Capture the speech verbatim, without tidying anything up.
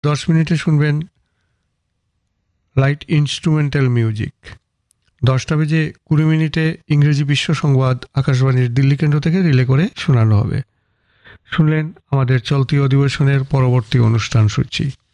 দশ মিনিটে শুনবেন লাইট ইনস্ট্রুমেন্টাল মিউজিক। দশটা বেজে কুড়ি মিনিটে ইংরেজি বিশ্ব সংবাদ আকাশবাণীর দিল্লি কেন্দ্র থেকে রিলে করে শোনানো হবে। শুনলেন আমাদের চলতি অধিবেশনের পরবর্তী অনুষ্ঠান সূচি।